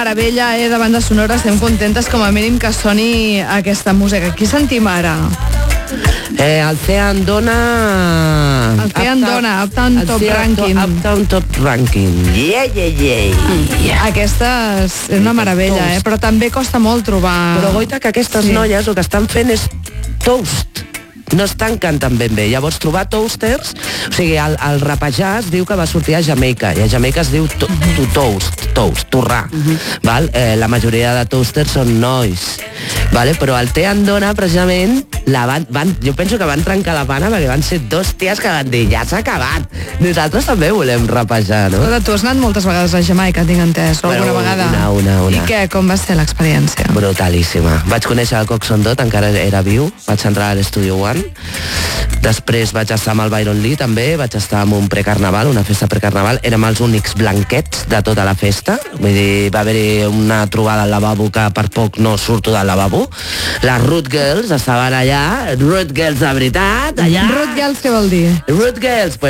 meravella de banda sonora, estem contentes com a mínim que soni aquesta música. Qui sentim ara? El Thean Dona... El Thean Dona, Uptown Top Ranking. Uptown Top Ranking. Aquesta és una meravella, però també costa molt trobar... Però goita que aquestes noies el que estan fent és toast. No estan cantant ben bé. Llavors, trobar toasters... O sigui, el rapejar es diu que va sortir a Jamaica, i a Jamaica es diu toast, torrar. Val? La majoria de toasters són nois. Vale? Però el Thean Dona, precisament, jo penso que van trencar la pana perquè van ser dos ties que van dir, ja s'ha acabat. Nosaltres també volem rapejar, no? Tu has anat moltes vegades a Jamaica, tinc entès, o alguna vegada? Una. I què, com va ser l'experiència? Brutalíssima. Vaig conèixer el Coxsone Dodd, encara era viu, vaig entrar a l'Estudio One, després vaig estar amb el Byron Lee també, vaig estar en un precarnaval, una festa precarnaval, érem els únics blanquets de tota la festa, vull dir, va haver-hi una trobada al lavabo que per poc no surto del lavabo, les Root Girls estaven allà, Root Girls de veritat, allà... Root Girls què vol dir? Root Girls, pues